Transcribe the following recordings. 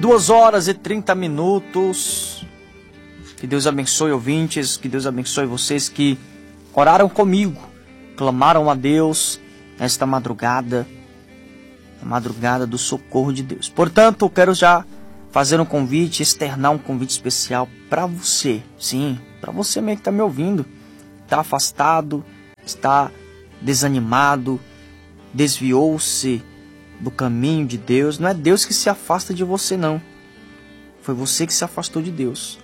2h30. Que Deus abençoe ouvintes, que Deus abençoe vocês que oraram comigo, clamaram a Deus nesta madrugada, a madrugada do socorro de Deus. Portanto, eu quero já fazer um convite, externar um convite especial para você. Sim, para você mesmo que está me ouvindo, está afastado, está desanimado, desviou-se do caminho de Deus. Não é Deus que se afasta de você, não. Foi você que se afastou de Deus.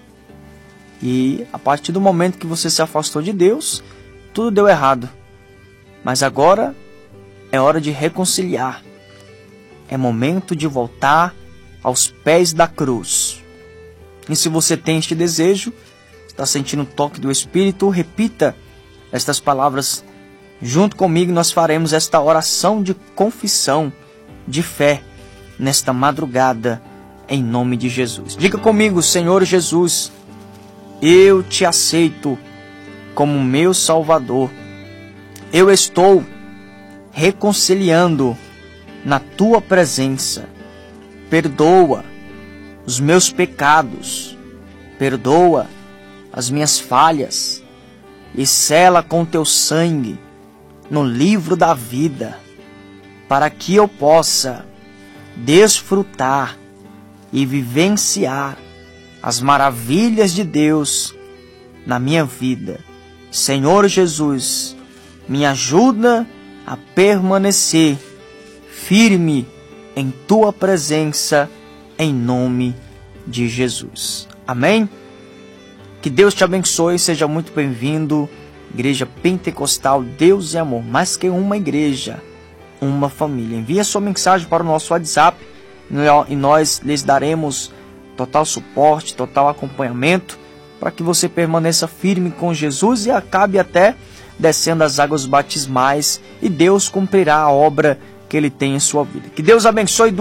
E a partir do momento que você se afastou de Deus, tudo deu errado. Mas agora é hora de reconciliar. É momento de voltar aos pés da cruz. E se você tem este desejo, está sentindo o toque do Espírito, repita estas palavras junto comigo. Nós faremos esta oração de confissão, de fé, nesta madrugada, em nome de Jesus. Diga comigo: Senhor Jesus, eu te aceito como meu Salvador. Eu estou reconciliando na tua presença. Perdoa os meus pecados, perdoa as minhas falhas e sela com teu sangue no livro da vida, para que eu possa desfrutar e vivenciar as maravilhas de Deus na minha vida. Senhor Jesus, me ajuda a permanecer firme em tua presença, em nome de Jesus. Amém? Que Deus te abençoe, seja muito bem-vindo. Igreja Pentecostal Deus e Amor, mais que uma igreja, uma família. Envie a sua mensagem para o nosso WhatsApp e nós lhes daremos total suporte, total acompanhamento, para que você permaneça firme com Jesus e acabe até descendo as águas batismais, e Deus cumprirá a obra que Ele tem em sua vida. Que Deus abençoe.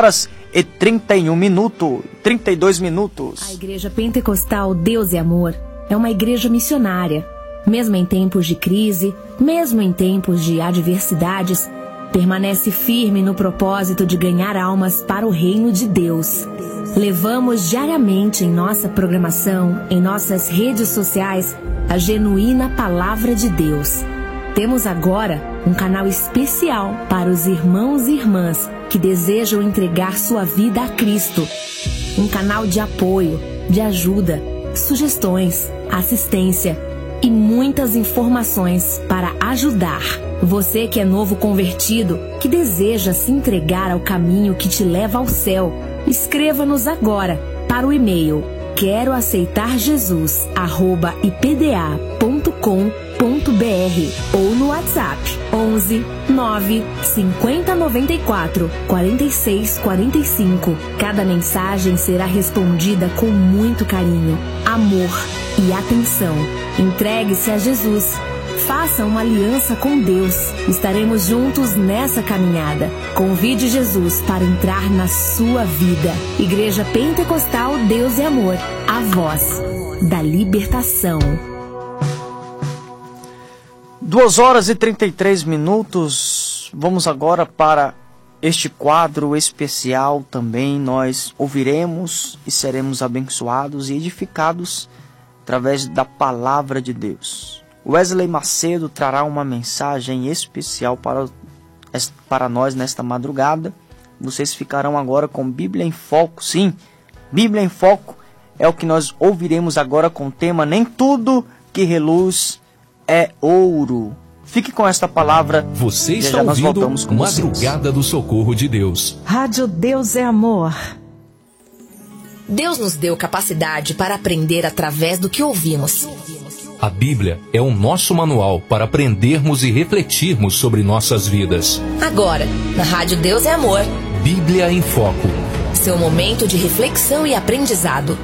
2h32 minutos. A Igreja Pentecostal Deus e Amor é uma igreja missionária. Mesmo em tempos de crise, mesmo em tempos de adversidades, permanece firme no propósito de ganhar almas para o reino de Deus. Levamos diariamente em nossa programação, em nossas redes sociais, a genuína Palavra de Deus. Temos agora um canal especial para os irmãos e irmãs que desejam entregar sua vida a Cristo. Um canal de apoio, de ajuda, sugestões, assistência e muitas informações para ajudar. Você que é novo convertido, que deseja se entregar ao caminho que te leva ao céu, escreva-nos agora para o e-mail queroaceitarjesus@ipda.com.br ou no WhatsApp 11 9 50 94 46 45. Cada mensagem será respondida com muito carinho, amor e atenção. Entregue-se a Jesus. Faça uma aliança com Deus. Estaremos juntos nessa caminhada. Convide Jesus para entrar na sua vida. Igreja Pentecostal Deus e Amor, a voz da libertação. 2h33. Vamos agora para este quadro especial. Também nós ouviremos e seremos abençoados e edificados através da palavra de Deus. Wesley Macedo trará uma mensagem especial para nós nesta madrugada. Vocês ficarão agora com Bíblia em Foco. Sim, Bíblia em Foco é o que nós ouviremos agora com o tema Nem Tudo que Reluz é Ouro. Fique com esta palavra. Você está ouvindo Madrugada do Socorro de Deus. Rádio Deus é Amor. Deus nos deu capacidade para aprender através do que ouvimos. A Bíblia é o nosso manual para aprendermos e refletirmos sobre nossas vidas. Agora, na Rádio Deus é Amor, Bíblia em Foco. Seu momento de reflexão e aprendizado.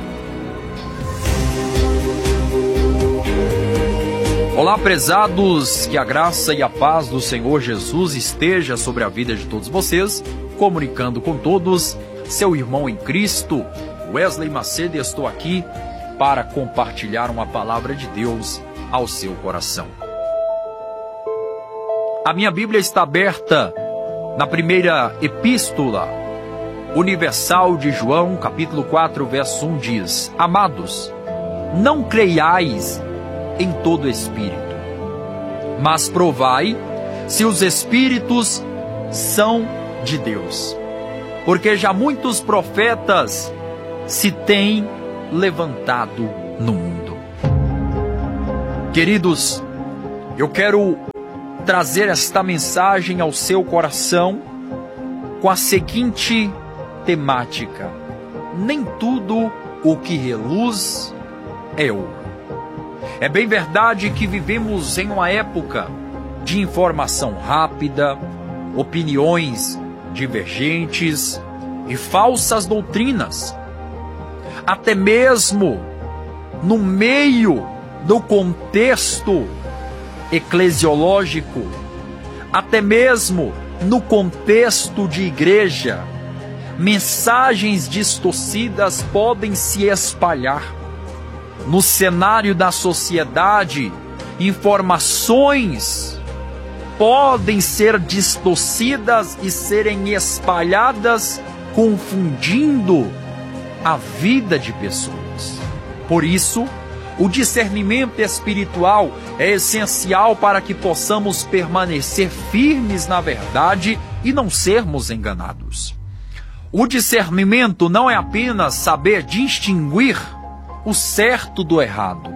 Olá, prezados, que a graça e a paz do Senhor Jesus esteja sobre a vida de todos vocês, comunicando com todos, seu irmão em Cristo, Wesley Macedo, e estou aqui para compartilhar uma palavra de Deus ao seu coração. A minha Bíblia está aberta na primeira epístola universal de João, capítulo 4, verso 1 diz: Amados, não creiais em todo espírito, mas provai se os espíritos são de Deus, porque já muitos profetas se têm levantado no mundo. Queridos, eu quero trazer esta mensagem ao seu coração com a seguinte temática: nem tudo o que reluz é ouro. É bem verdade que vivemos em uma época de informação rápida, opiniões divergentes e falsas doutrinas. Até mesmo no meio do contexto eclesiológico, até mesmo no contexto de igreja, mensagens distorcidas podem se espalhar. No cenário da sociedade, informações podem ser distorcidas e serem espalhadas, confundindo a vida de pessoas. Por isso, o discernimento espiritual é essencial para que possamos permanecer firmes na verdade e não sermos enganados. O discernimento não é apenas saber distinguir o certo do errado,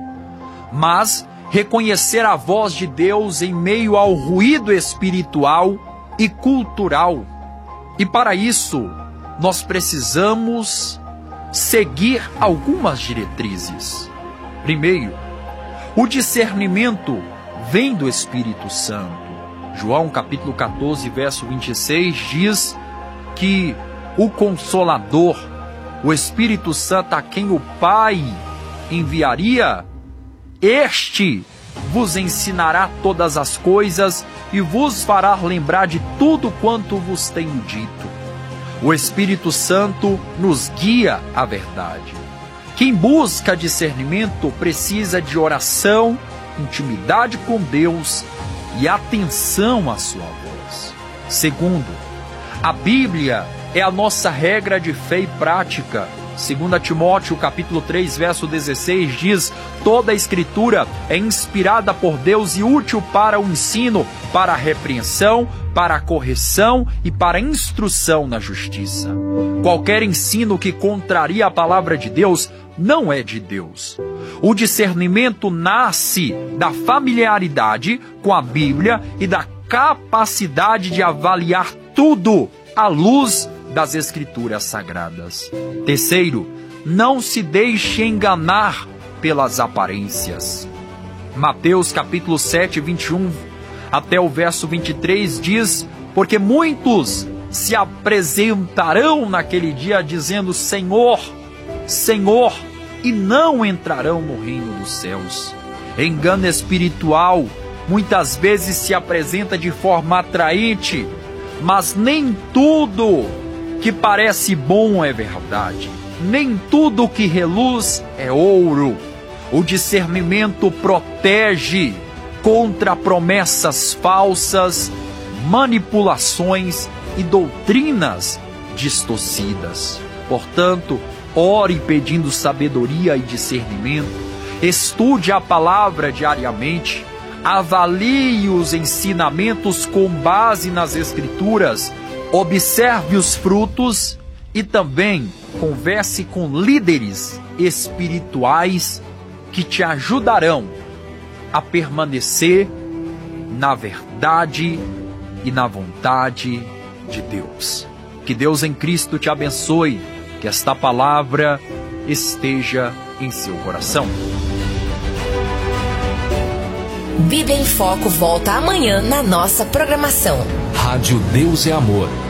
mas reconhecer a voz de Deus em meio ao ruído espiritual e cultural. E para isso, nós precisamos seguir algumas diretrizes. Primeiro, o discernimento vem do Espírito Santo. João capítulo 14, verso 26 diz que o Consolador, o Espírito Santo, a quem o Pai enviaria, este vos ensinará todas as coisas e vos fará lembrar de tudo quanto vos tenho dito. O Espírito Santo nos guia à verdade. Quem busca discernimento precisa de oração, intimidade com Deus e atenção à sua voz. Segundo, a Bíblia é a nossa regra de fé e prática. 2 Timóteo capítulo 3, verso 16 diz: toda a escritura é inspirada por Deus e útil para o ensino, para a repreensão, para a correção e para a instrução na justiça. Qualquer ensino que contraria a palavra de Deus não é de Deus. O discernimento nasce da familiaridade com a Bíblia e da capacidade de avaliar tudo à luz das Escrituras Sagradas. Terceiro, não se deixe enganar pelas aparências. Mateus capítulo 7, 21 até o verso 23 diz: porque muitos se apresentarão naquele dia dizendo: Senhor, Senhor, e não entrarão no reino dos céus. Engano espiritual muitas vezes se apresenta de forma atraente, mas nem tudo que parece bom é verdade. Nem tudo que reluz é ouro. O discernimento protege contra promessas falsas, manipulações e doutrinas distorcidas. Portanto, ore pedindo sabedoria e discernimento, estude a palavra diariamente, avalie os ensinamentos com base nas Escrituras, observe os frutos e também converse com líderes espirituais que te ajudarão a permanecer na verdade e na vontade de Deus. Que Deus em Cristo te abençoe, que esta palavra esteja em seu coração. Bíblia em Foco volta amanhã na nossa programação. Rádio Deus é Amor.